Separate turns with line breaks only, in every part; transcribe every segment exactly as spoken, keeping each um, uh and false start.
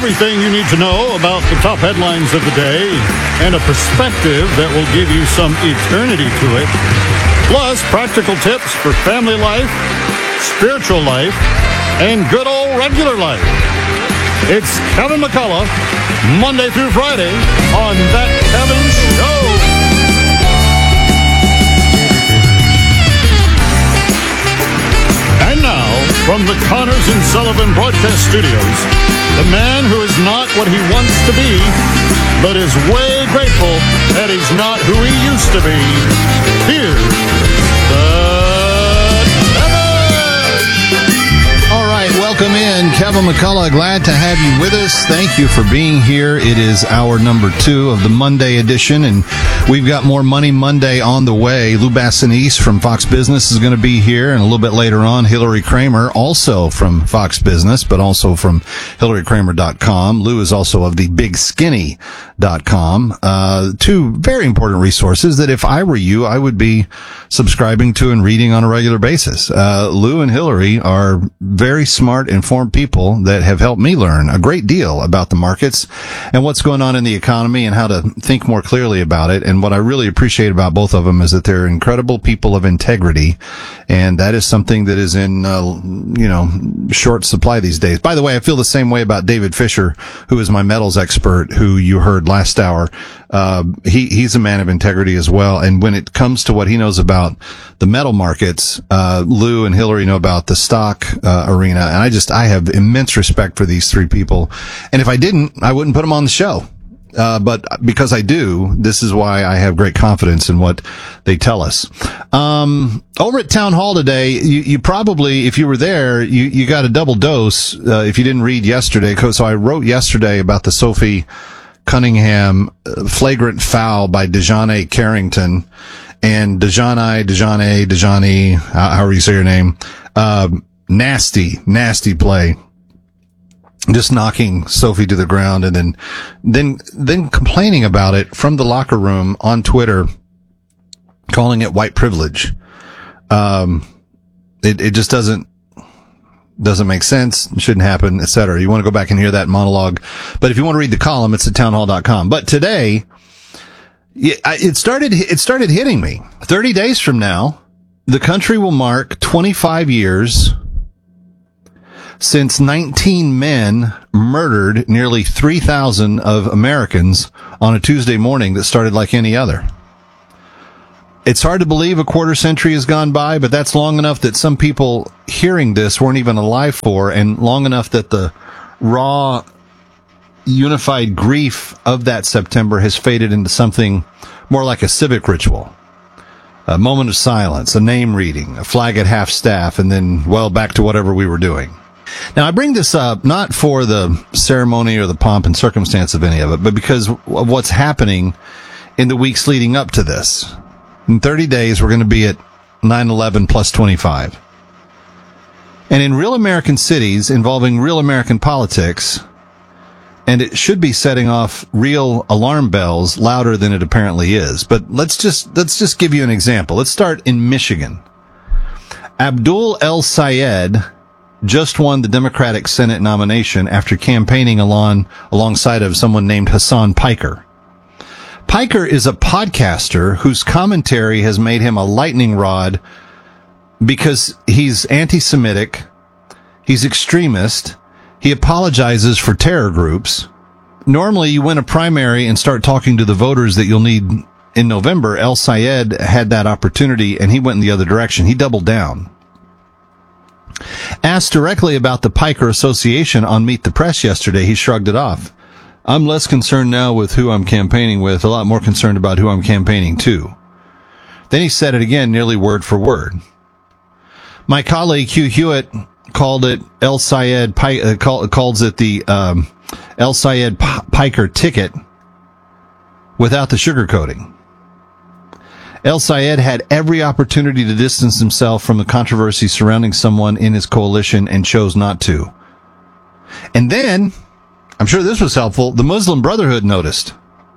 everything you need to know about the top headlines of the day and a perspective that will give you some eternity to it. Plus, practical tips for family life, spiritual life, and good old regular life. It's Kevin McCullough, Monday through Friday on That Kevin Show. And now, from the Connors and Sullivan Broadcast Studios, the man who is not what he wants to be, but is way grateful that he's not who he used to be. Here's the
All right, welcome in, Kevin McCullough. Glad to have you with us. Thank you for being here. It is hour number two of the Monday edition, and we've got more Money Monday on the way. Lou Bassanese from Fox Business is going to be here, and a little bit later on, Hillary Kramer, also from Fox Business, but also from Hillary Kramer dot com. Lou is also of the Big Skinny dot com. Uh, two very important resources that if I were you, I would be subscribing to and reading on a regular basis. Uh, Lou and Hillary are very smart, informed people that have helped me learn a great deal about the markets and what's going on in the economy and how to think more clearly about it. And what I really appreciate about both of them is that they're incredible people of integrity. And that is something that is in, uh, you know, short supply these days. By the way, I feel the same way about David Fisher, who is my metals expert, who you heard last hour. Uh, he, he's a man of integrity as well. And when it comes to what he knows about the metal markets, uh, Lou and Hillary know about the stock, uh, arena. And I just, I have immense respect for these three people. And if I didn't, I wouldn't put them on the show. Uh, but because I do, this is why I have great confidence in what they tell us. Um, over at Town Hall today, you, you probably, if you were there, you, you got a double dose, uh, if you didn't read yesterday. So I wrote yesterday about the Sophie Cunningham uh, flagrant foul by DeJohnny Carrington and DeJohnny, DeJohnny, DeJohnny, however you say your name, uh, nasty, nasty play. Just knocking Sophie to the ground and then, then, then complaining about it from the locker room on Twitter, calling it white privilege. Um, it, it just doesn't, doesn't make sense, shouldn't happen, et cetera. You want to go back and hear that monologue. But if you want to read the column, it's at townhall dot com. But today, it started, it started hitting me. thirty days from now, the country will mark twenty-five years since nineteen men murdered nearly three thousand of Americans on a Tuesday morning that started like any other. It's hard to believe a quarter century has gone by, but that's long enough that some people hearing this weren't even alive for, and long enough that the raw, unified grief of that September has faded into something more like a civic ritual. A moment of silence, a name reading, a flag at half staff, and then, well, back to whatever we were doing. Now, I bring this up not for the ceremony or the pomp and circumstance of any of it, but because of what's happening in the weeks leading up to this. In thirty days, we're going to be at nine eleven plus twenty-five. And in real American cities involving real American politics, and it should be setting off real alarm bells louder than it apparently is. But let's just, let's just give you an example. Let's start in Michigan. Abdul El-Sayed just won the Democratic Senate nomination after campaigning along, alongside of someone named Hassan Piker. Piker is a podcaster whose commentary has made him a lightning rod because he's anti-Semitic, he's extremist, he apologizes for terror groups. Normally, you win a primary and start talking to the voters that you'll need in November. El-Sayed had that opportunity, and he went in the other direction. He doubled down. Asked directly about the Piker Association on Meet the Press yesterday, he shrugged it off. I'm less concerned now with who I'm campaigning with, a lot more concerned about who I'm campaigning to. Then he said it again, nearly word for word. My colleague Hugh Hewitt called it El-Sayed, uh, call, calls it the um, El-Sayed P- Piker ticket without the sugarcoating. El-Sayed had every opportunity to distance himself from the controversy surrounding someone in his coalition and chose not to. And then, I'm sure this was helpful, the Muslim Brotherhood noticed.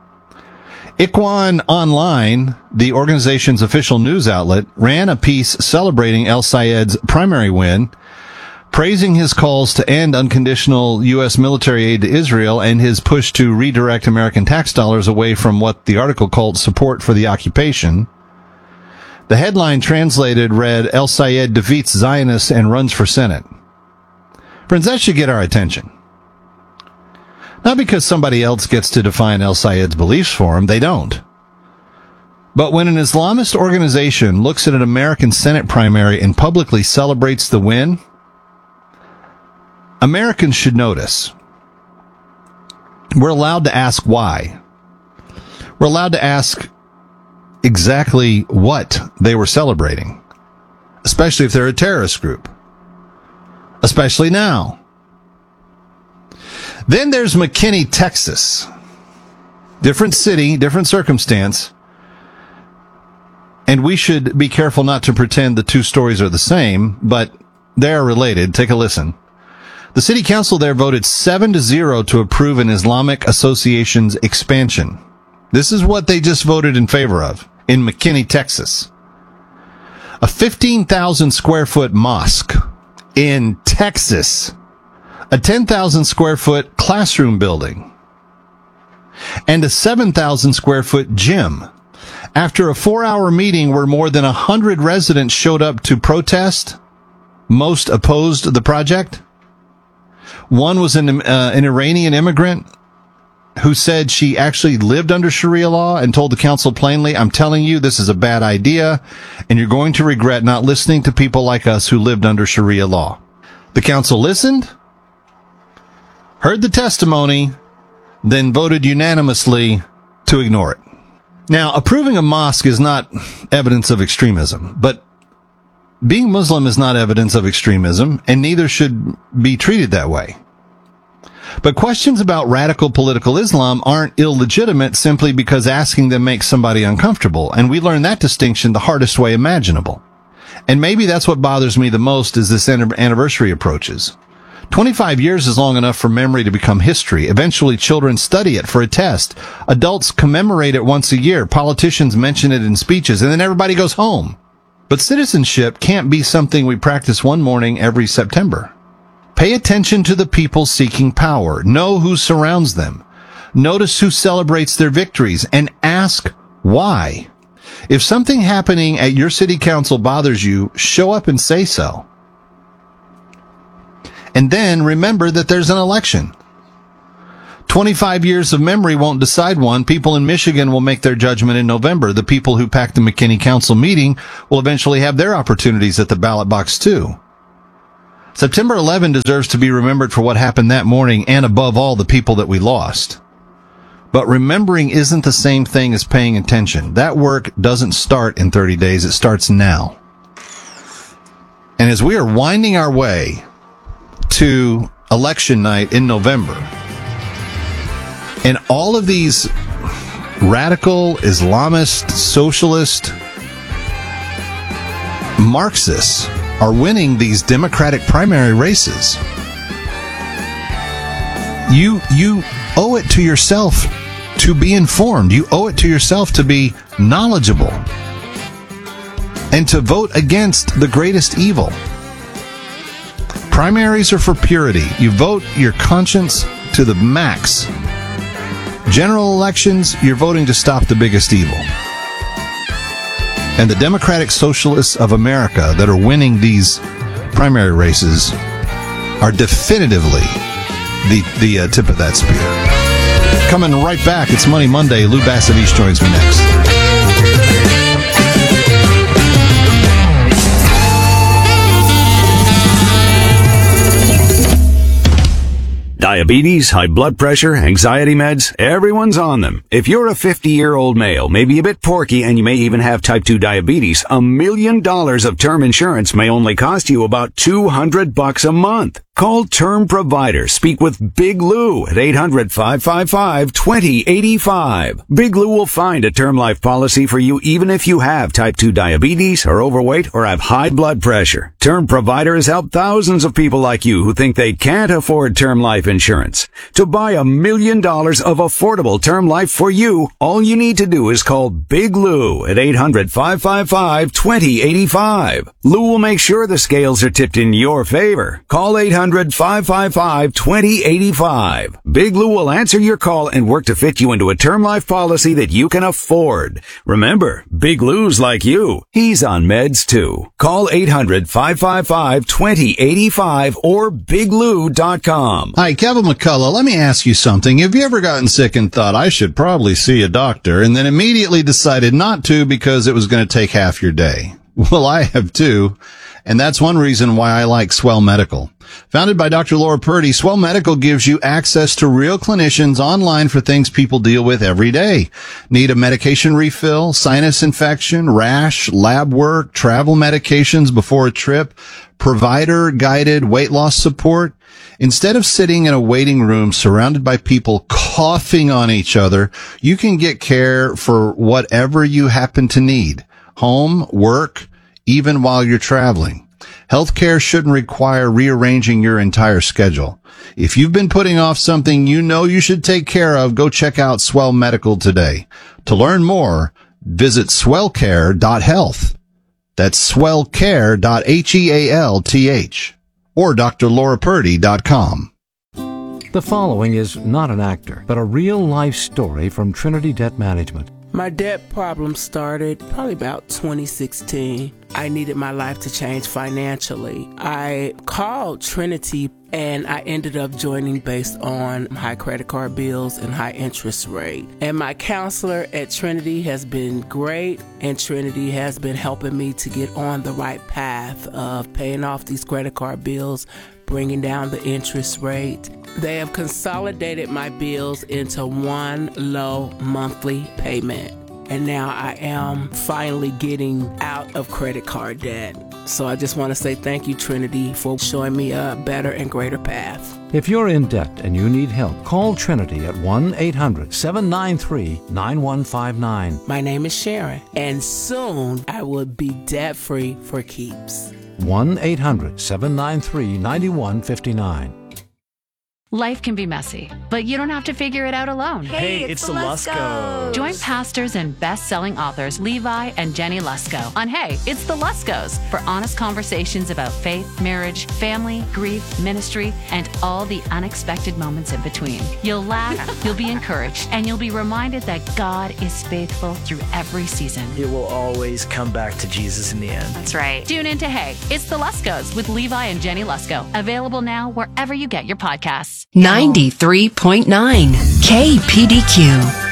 Ikhwan Online, the organization's official news outlet, ran a piece celebrating El-Sayed's primary win, praising his calls to end unconditional U S military aid to Israel and his push to redirect American tax dollars away from what the article called support for the occupation. The headline translated read, El Sayed defeats Zionists and runs for Senate. Friends, that should get our attention. Not because somebody else gets to define El Sayed's beliefs for him, they don't. But when an Islamist organization looks at an American Senate primary and publicly celebrates the win, Americans should notice. We're allowed to ask why. We're allowed to ask exactly what they were celebrating, especially if they're a terrorist group, especially now. Then there's McKinney, Texas. Different city, different circumstance. And we should be careful not to pretend the two stories are the same, but they are related. Take a listen. The city council there voted seven to zero to approve an Islamic Association's expansion. This is what they just voted in favor of in McKinney, Texas. A fifteen thousand square foot mosque in Texas. A ten thousand square foot classroom building. And a seven thousand square foot gym. After a four-hour meeting where more than one hundred residents showed up to protest, most opposed the project. One was an, uh, an Iranian immigrant who said she actually lived under Sharia law and told the council plainly, I'm telling you, this is a bad idea, and you're going to regret not listening to people like us who lived under Sharia law. The council listened, heard the testimony, then voted unanimously to ignore it. Now, approving a mosque is not evidence of extremism, but being Muslim is not evidence of extremism, and neither should be treated that way. But questions about radical political Islam aren't illegitimate simply because asking them makes somebody uncomfortable, and we learn that distinction the hardest way imaginable. And maybe that's what bothers me the most as this anniversary approaches. twenty-five years is long enough for memory to become history. Eventually, children study it for a test. Adults commemorate it once a year. Politicians mention it in speeches, and then everybody goes home. But citizenship can't be something we practice one morning every September. Pay attention to the people seeking power. Know who surrounds them. Notice who celebrates their victories, and ask why. If something happening at your city council bothers you, show up and say so. And then remember that there's an election. twenty-five years of memory won't decide one. People in Michigan will make their judgment in November. The people who packed the McKinney Council meeting will eventually have their opportunities at the ballot box too. September eleventh deserves to be remembered for what happened that morning and above all the people that we lost. But remembering isn't the same thing as paying attention. That work doesn't start in thirty days. It starts now. And as we are winding our way to election night in November, and all of these radical, Islamist, socialist, Marxists are winning these Democratic primary races, you you owe it to yourself to be informed. You owe it to yourself to be knowledgeable and to vote against the greatest evil. Primaries are for purity. You vote your conscience to the max. General elections, you're voting to stop the biggest evil. And the Democratic Socialists of America that are winning these primary races are definitively the, the uh, tip of that spear. Coming right back, it's Money Monday. Lou Basavich joins me next.
Diabetes, high blood pressure, anxiety meds, everyone's on them. If you're a fifty-year-old male, maybe a bit porky, and you may even have type two diabetes, a million dollars of term insurance may only cost you about two hundred bucks a month. Call Term Provider. Speak with Big Lou at eight hundred, five five five, two zero eight five. Big Lou will find a term life policy for you even if you have type two diabetes, are overweight, or have high blood pressure. Term Provider has helped thousands of people like you who think they can't afford term life insurance. To buy a million dollars of affordable term life for you, all you need to do is call Big Lou at eight hundred, five five five, two zero eight five. Lou will make sure the scales are tipped in your favor. Call eight hundred, five five five, two zero eight five. Big Lou will answer your call and work to fit you into a term life policy that you can afford. Remember, Big Lou's like you. He's on meds too. Call eight hundred, five five five, two zero eight five or big lou dot com.
Hi, Kevin McCullough. Let me ask you something. Have you ever gotten sick and thought, I should probably see a doctor, and then immediately decided not to because it was going to take half your day? Well, I have too. And that's one reason why I like Swell Medical. Founded by Doctor Laura Purdy, Swell Medical gives you access to real clinicians online for things people deal with every day. Need a medication refill, sinus infection, rash, lab work, travel medications before a trip, provider-guided weight loss support? Instead of sitting in a waiting room surrounded by people coughing on each other, you can get care for whatever you happen to need. Home, work, even while you're traveling. Healthcare shouldn't require rearranging your entire schedule. If you've been putting off something you know you should take care of, go check out Swell Medical today. To learn more, visit swell care dot health. That's swell care dot health or d r laura purdy dot com.
The following is not an actor, but a real-life story from Trinity Debt Management.
My debt problem started probably about twenty sixteen. I needed my life to change financially. I called Trinity and I ended up joining based on high credit card bills and high interest rate. And my counselor at Trinity has been great, and Trinity has been helping me to get on the right path of paying off these credit card bills, bringing down the interest rate. They have consolidated my bills into one low monthly payment. And now I am finally getting out of credit card debt. So I just want to say thank you, Trinity, for showing me a better and greater path.
If you're in debt and you need help, call Trinity at one eight hundred, seven nine three, nine one five nine.
My name is Sharon, and soon I will be debt-free for keeps.
one eight hundred, seven nine three, nine one five nine.
Life can be messy, but you don't have to figure it out alone.
Hey, it's, it's the Luskos.
Join pastors and best-selling authors Levi and Jenny Lusko on Hey, It's the Luskos for honest conversations about faith, marriage, family, grief, ministry, and all the unexpected moments in between. You'll laugh, you'll be encouraged, and you'll be reminded that God is faithful through every season.
It will always come back to Jesus in the end.
That's right. Tune in to Hey, It's the Luskos with Levi and Jenny Lusko. Available now wherever you get your podcasts.
ninety-three point nine K P D Q.